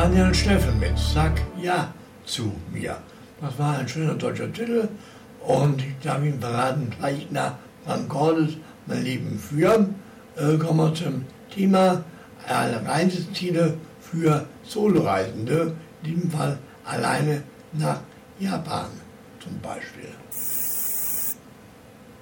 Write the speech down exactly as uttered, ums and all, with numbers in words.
Daniel Steffen mit Sag Ja zu mir. Das war ein schöner deutscher Titel und ich darf Ihnen verraten, gleich nach Frank Cordes, Mein Leben führen, äh, kommen wir zum Thema äh, Reiseziele für Soloreisende, in diesem Fall alleine nach Japan zum Beispiel.